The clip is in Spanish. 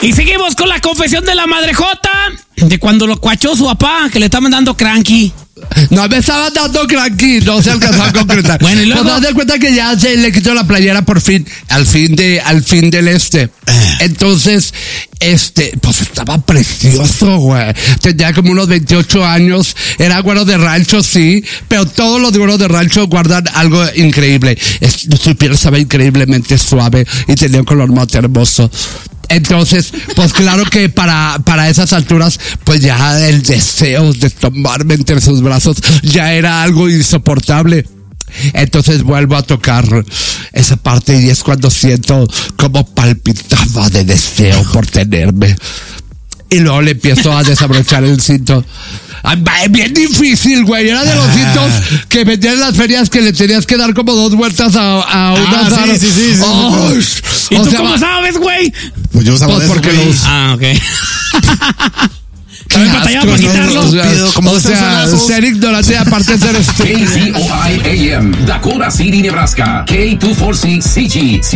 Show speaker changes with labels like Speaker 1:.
Speaker 1: Y seguimos con la confesión de la madrejota de cuando lo cuachó su papá, que le estaban dando cranky.
Speaker 2: No me estaba dando cranky, no se alcanzó a concretar.
Speaker 1: Bueno, y luego.
Speaker 2: Pues das de cuenta que ya se le quitó la playera por fin, al fin del Entonces, pues estaba precioso, güey. Tenía como unos 28 años, era güero de rancho, sí, pero todos los de güero de rancho guardan algo increíble. Su piel estaba increíblemente suave y tenía un color más hermoso. Entonces, pues claro que para esas alturas, pues ya el deseo de tomarme entre sus brazos ya era algo insoportable. Entonces vuelvo a tocar esa parte y es cuando siento como palpitaba de deseo por tenerme. Y luego le empiezo a desabrochar el cinto. Ay, bien difícil, güey. Era de los cintos que vendían en las ferias que le tenías que dar como 2 vueltas a una azar.
Speaker 3: Sí.
Speaker 2: Oh,
Speaker 1: ¿Y tú cómo sabes, güey?
Speaker 3: Pues yo usaba
Speaker 2: pues
Speaker 3: eso,
Speaker 2: porque
Speaker 3: güey.
Speaker 2: los...
Speaker 1: Ah, ok. También batallaba para quitarlo.
Speaker 3: Como
Speaker 2: ser ignorante aparte de ser estúpido.
Speaker 4: KCOI AM, Dakota City, Nebraska. K246CG.